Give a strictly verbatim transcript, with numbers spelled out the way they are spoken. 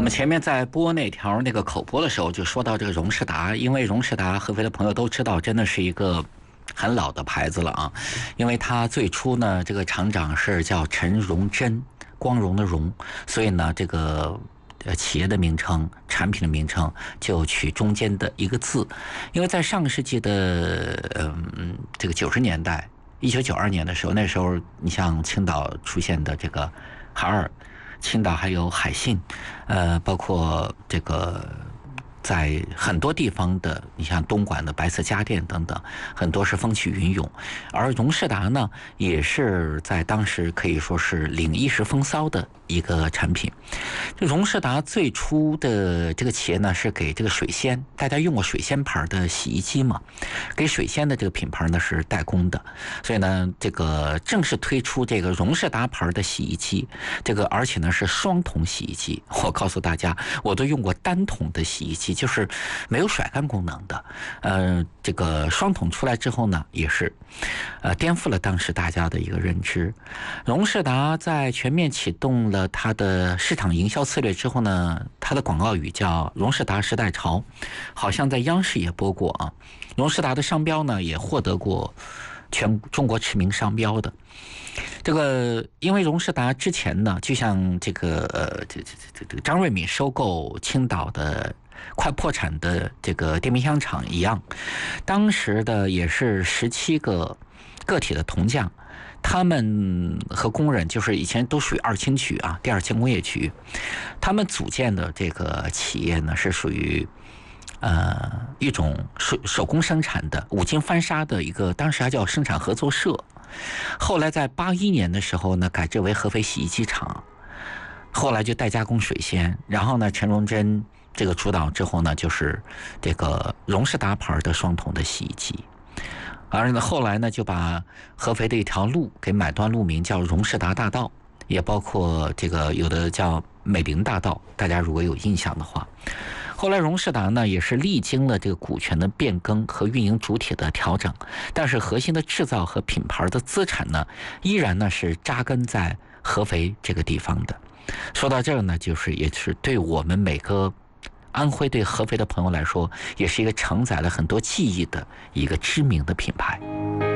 么前面在播那条那个口播的时候，就说到这个荣仕达，因为荣仕达合肥的朋友都知道，真的是一个很老的牌子了啊。因为它最初呢，这个厂长是叫陈荣臻，光荣的荣，所以呢，这个呃企业的名称、产品的名称就取中间的一个字。因为在上个世纪的嗯这个九十年代，一九九二年的时候，那时候你像青岛出现的这个海尔。青岛还有海信，呃，包括这个在很多地方的，你像东莞的白色家电等等，很多是风起云涌。而荣仕达呢，也是在当时可以说是领一时风骚的一个产品。这荣仕达最初的这个企业呢，是给这个水仙，大家用过水仙牌的洗衣机嘛？给水仙的这个品牌呢是代工的，所以呢，这个正式推出这个荣仕达牌的洗衣机，这个而且呢是双桶洗衣机。我告诉大家，我都用过单桶的洗衣机，就是没有甩干功能的。呃，这个双桶出来之后呢，也是呃颠覆了当时大家的一个认知。荣仕达在全面启动了它的市场营销策略之后呢，它的广告语叫荣仕达时代潮，好像在央视也播过啊。荣仕达的商标呢也获得过全中国驰名商标的。这个因为荣仕达之前呢，就像这个呃这这这这个张瑞敏收购青岛的快破产的这个电冰箱厂一样，当时的也是十七个个体的铜匠。他们和工人就是以前都属于二轻局啊，第二轻工业局，他们组建的这个企业呢是属于呃一种手手工生产的五金翻砂的一个，当时还叫生产合作社。后来在八一年的时候呢，改制为合肥洗衣机厂，后来就代加工水仙，然后呢，陈荣臻这个主导之后呢，就是这个荣仕达牌的双桶的洗衣机。而呢，后来呢，就把合肥的一条路给买断路名叫荣仕达大道，也包括这个有的叫美林大道，大家如果有印象的话。后来荣仕达呢，也是历经了这个股权的变更和运营主体的调整，但是核心的制造和品牌的资产呢，依然呢是扎根在合肥这个地方的。说到这儿呢，就是也是对我们每个安徽对合肥的朋友来说，也是一个承载了很多记忆的一个知名的品牌。